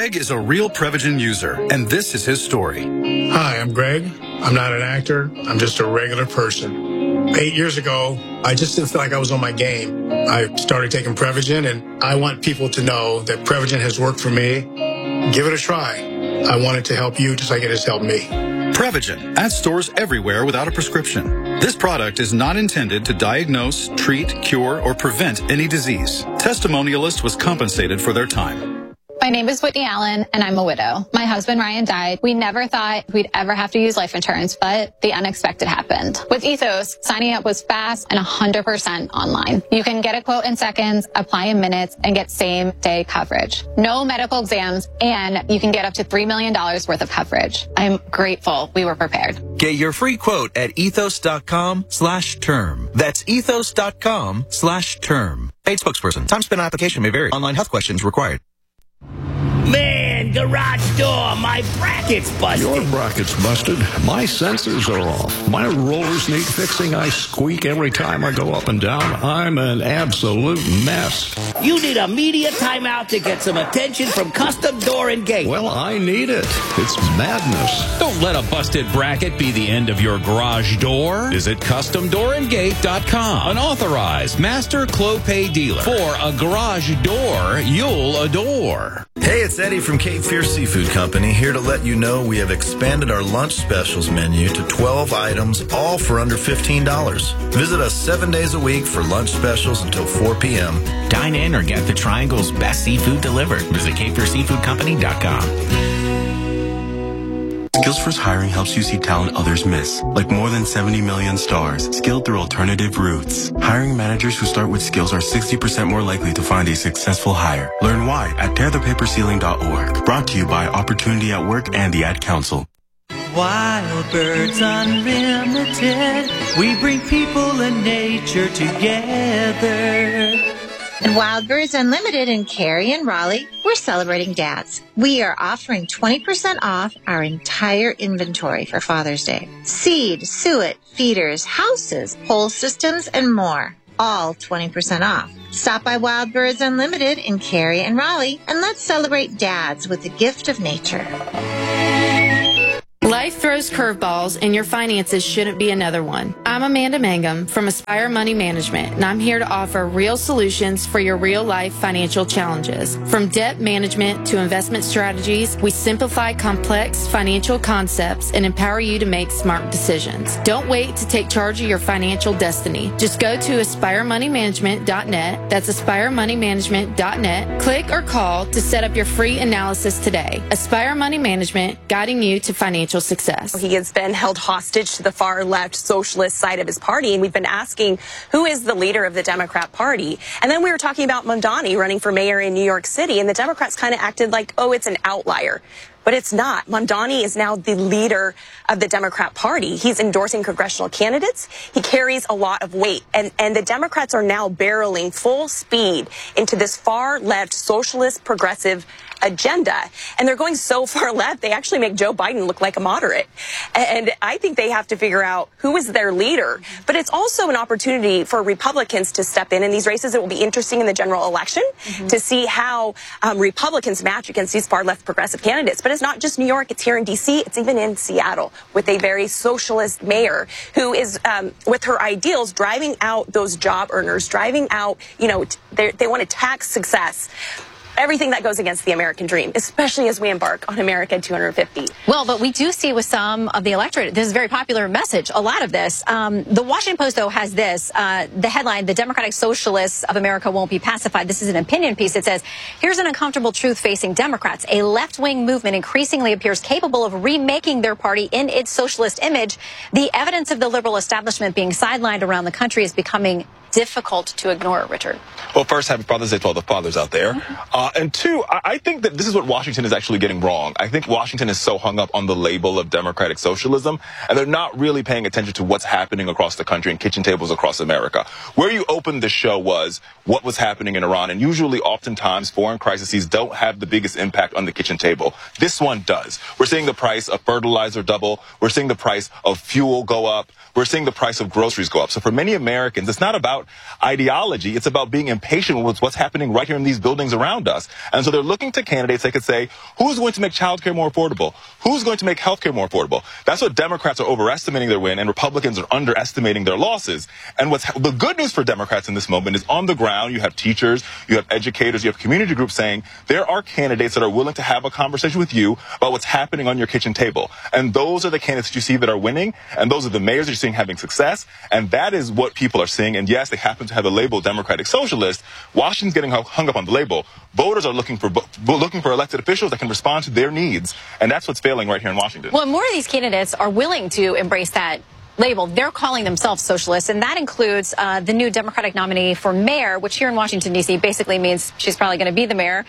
Greg is a real Prevagen user, and this is his story. Hi, I'm Greg. I'm not an actor. I'm just a regular person. 8 years ago, I just didn't feel like I was on my game. I started taking Prevagen, and I want people to know that Prevagen has worked for me. Give it a try. I want it to help you just like it has helped me. Prevagen, at stores everywhere without a prescription. This product is not intended to diagnose, treat, cure, or prevent any disease. Testimonialist was compensated for their time. My name is Whitney Allen, and I'm a widow. My husband, Ryan, died. We never thought we'd ever have to use life insurance, but the unexpected happened. With Ethos, signing up was fast and 100% online. You can get a quote in seconds, apply in minutes, and get same-day coverage. No medical exams, and you can get up to $3 million worth of coverage. I'm grateful we were prepared. Get your free quote at ethos.com/term. That's ethos.com/term. Paid spokesperson. Time spent on application may vary. Online health questions required. Man, garage door, my bracket's busted. Your bracket's busted. My sensors are off. My rollers need fixing. I squeak every time I go up and down. I'm an absolute mess. You need a media timeout to get some attention from Custom Door and Gate. Well, I need it. It's madness. Don't let a busted bracket be the end of your garage door. Visit CustomDoorAndGate.com, an authorized master Clopay dealer for a garage door you'll adore. Hey, it's Eddie from Cape Fear Seafood Company, here to let you know we have expanded our lunch specials menu to 12 items, all for under $15. Visit us 7 days a week for lunch specials until 4 p.m. Dine in or get the Triangle's best seafood delivered. Visit CapeFearSeafoodCompany.com. Skills Hiring helps you see talent others miss, like more than 70 million stars, skilled through alternative routes. Hiring managers who start with skills are 60% more likely to find a successful hire. Learn why at tearthepaperceiling.org. Brought to you by Opportunity at Work and the Ad Council. Wild Birds Unlimited, we bring people and nature together. At Wild Birds Unlimited in Cary and Raleigh, we're celebrating dads. We are offering 20% off our entire inventory for Father's Day. Seed, suet, feeders, houses, pole systems, and more. All 20% off. Stop by Wild Birds Unlimited in Cary and Raleigh, and let's celebrate dads with the gift of nature. Life throws curveballs, and your finances shouldn't be another one. I'm Amanda Mangum from Aspire Money Management, and I'm here to offer real solutions for your real-life financial challenges. From debt management to investment strategies, we simplify complex financial concepts and empower you to make smart decisions. Don't wait to take charge of your financial destiny. Just go to AspireMoneyManagement.net. That's AspireMoneyManagement.net. Click or call to set up your free analysis today. Aspire Money Management, guiding you to financial success. He has been held hostage to the far left socialist side of his party, and we've been asking who is the leader of the Democrat Party. And then we were talking about Mamdani running for mayor in New York City, and the Democrats kind of acted like, oh, it's an outlier. But it's not. Mamdani is now the leader of the Democrat Party. He's endorsing congressional candidates. He carries a lot of weight. And the Democrats are now barreling full speed into this far left socialist progressive agenda. And they're going so far left, they actually make Joe Biden look like a moderate. And I think they have to figure out who is their leader. But it's also an opportunity for Republicans to step in these races. It will be interesting in the general election to see how Republicans match against these far left progressive candidates. But it's not just New York, it's here in D.C., it's even in Seattle with a very socialist mayor who is, with her ideals, driving out those job earners, driving out, you know, they want to tax success. Everything that goes against the American dream, especially as we embark on America 250. Well, but we do see with some of the electorate, this is a very popular message, a lot of this. The Washington Post, though, has this, the headline, "The Democratic Socialists of America Won't Be Pacified." This is an opinion piece. It says, here's an uncomfortable truth facing Democrats. A left-wing movement increasingly appears capable of remaking their party in its socialist image. The evidence of the liberal establishment being sidelined around the country is becoming difficult to ignore, Richard. Well, first, happy Father's Day to all the fathers out there. And two, I think that this is what Washington is actually getting wrong. I think Washington is so hung up on the label of democratic socialism, and they're not really paying attention to what's happening across the country and kitchen tables across America. Where you opened the show was what was happening in Iran, and usually, oftentimes, foreign crises don't have the biggest impact on the kitchen table. This one does. We're seeing the price of fertilizer double. We're seeing the price of fuel go up. We're seeing the price of groceries go up. So for many Americans, it's not about about ideology. It's about being impatient with what's happening right here in these buildings around us. And so they're looking to candidates they could say, who's going to make childcare more affordable? Who's going to make healthcare more affordable? That's what Democrats are overestimating their win, and Republicans are underestimating their losses. And the good news for Democrats in this moment is on the ground, you have teachers, you have educators, you have community groups saying there are candidates that are willing to have a conversation with you about what's happening on your kitchen table. And those are the candidates that you see that are winning, and those are the mayors that you're seeing having success. And that is what people are seeing. And yes, they happen to have the label Democratic Socialist. Washington's getting hung up on the label. Voters are looking for elected officials that can respond to their needs. And that's what's failing right here in Washington. Well, more of these candidates are willing to embrace that label. They're calling themselves socialists, and that includes the new Democratic nominee for mayor, which here in Washington, D.C. basically means she's probably going to be the mayor,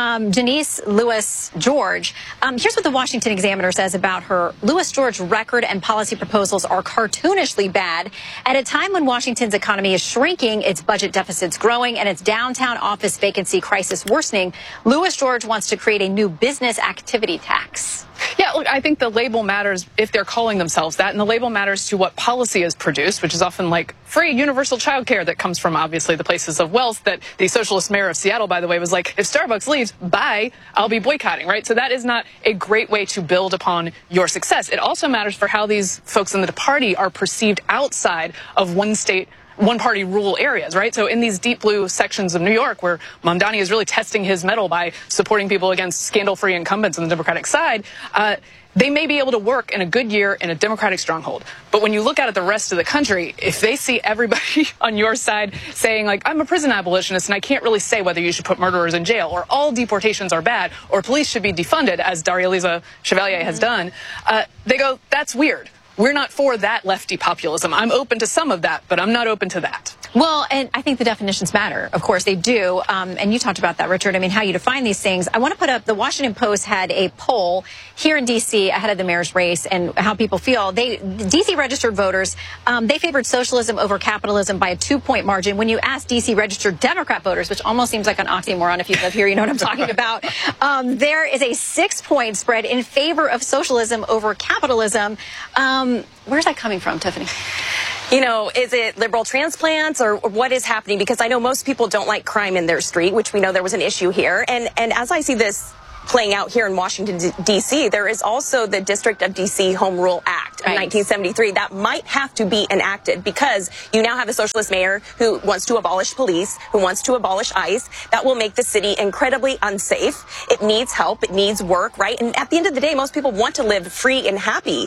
Denise Lewis George. Here's what the Washington Examiner says about her. Lewis George's record and policy proposals are cartoonishly bad. At a time when Washington's economy is shrinking, its budget deficit's growing, and its downtown office vacancy crisis worsening, Lewis George wants to create a new business activity tax. Yeah, look, I think the label matters if they're calling themselves that, and the label matters to what policy is produced, which is often like free universal childcare that comes from obviously the places of wealth that the socialist mayor of Seattle, by the way, was like, if Starbucks leaves, bye, I'll be boycotting, right? So that is not a great way to build upon your success. It also matters for how these folks in the party are perceived outside of one-party rule areas, right? So in these deep blue sections of New York where Mamdani is really testing his mettle by supporting people against scandal-free incumbents on the Democratic side, they may be able to work in a good year in a Democratic stronghold. But when you look out at the rest of the country, if they see everybody on your side saying, like, I'm a prison abolitionist and I can't really say whether you should put murderers in jail, or all deportations are bad, or police should be defunded, as Daria-Liza Chevalier has done, they go, that's weird. We're not for that lefty populism. I'm open to some of that, but I'm not open to that. Well, and I think the definitions matter. Of course, they do. And you talked about that, Richard. I mean, how you define these things. I want to put up, the Washington Post had a poll here in D.C. ahead of the mayor's race and how people feel. D.C. registered voters, they favored socialism over capitalism by a 2-point margin. When you ask D.C. registered Democrat voters, which almost seems like an oxymoron if you live here, you know what I'm talking about, there is a 6-point spread in favor of socialism over capitalism. Where's that coming from, Tiffany? You know, is it liberal transplants or what is happening? Because I know most people don't like crime in their street, which we know there was an issue here. And as I see this playing out here in Washington, D.C., there is also the District of D.C. Home Rule Act of 1973 that might have to be enacted because you now have a socialist mayor who wants to abolish police, who wants to abolish ICE. That will make the city incredibly unsafe. It needs help. It needs work, right? And at the end of the day, most people want to live free and happy.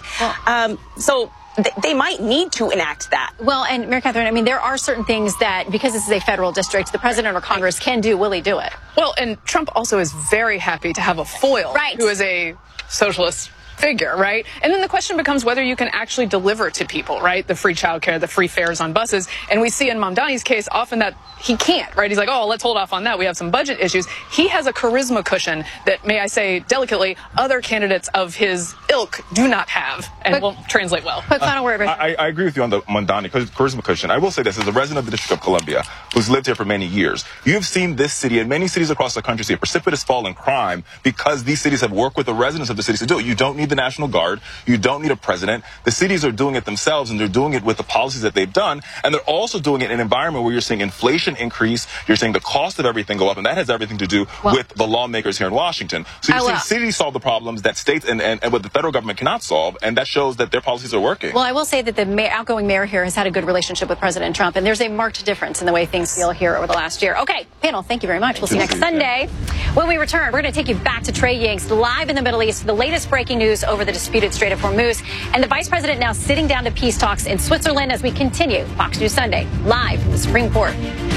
So they might need to enact that. Well, and Mary Catherine, I mean, there are certain things that, because this is a federal district, the president or Congress can do. Will he do it? Well, and Trump also is very happy to have a foil who is a socialist figure, right? And then the question becomes whether you can actually deliver to people, right? The free childcare, the free fares on buses. And we see in Mamdani's case often that he can't, right? He's like, oh, let's hold off on that. We have some budget issues. He has a charisma cushion that, may I say delicately, other candidates of his ilk do not have and won't translate well. Quick final word. I agree with you on the Mamdani charisma cushion. I will say this, as a resident of the District of Columbia who's lived here for many years, you've seen this city and many cities across the country see a precipitous fall in crime because these cities have worked with the residents of the cities to do it. You don't need the National Guard. You don't need a president. The cities are doing it themselves, and they're doing it with the policies that they've done. And they're also doing it in an environment where you're seeing inflation increase. You're seeing the cost of everything go up, and that has everything to do with the lawmakers here in Washington. So you're seeing cities solve the problems that states and what the federal government cannot solve, and that shows that their policies are working. Well, I will say that the outgoing mayor here has had a good relationship with President Trump, and there's a marked difference in the way things feel here over the last year. Okay, panel, thank you very much. We'll see you next Sunday. When we return, we're going to take you back to Trey Yingst live in the Middle East for the latest breaking news over the disputed Strait of Hormuz, and the vice president now sitting down to peace talks in Switzerland as we continue Fox News Sunday live from the Supreme Court.